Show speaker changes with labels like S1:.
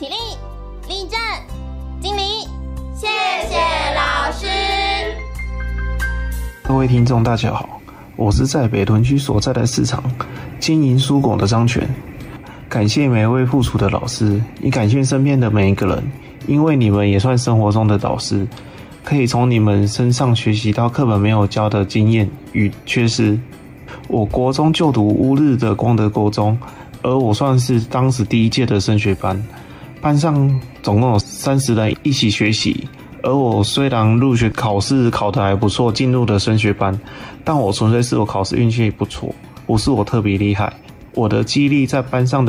S1: 起立，立正，敬礼，谢谢老师。
S2: 各位听众大家好，我是在北屯区所在的市场经营蔬果的张全。感谢每位付出的老师，也感谢身边的每一个人，因为你们也算生活中的导师，可以从你们身上学习到课本没有教的经验与缺失。我国中就读乌日的光德国中，而我算是当时第一届的升学班，班上总共有30人一起学习。而我虽然入学考试考得还不错，进入了升学班，但我纯粹是我考试运气不错，不是我特别厉害。我的记忆力在班上的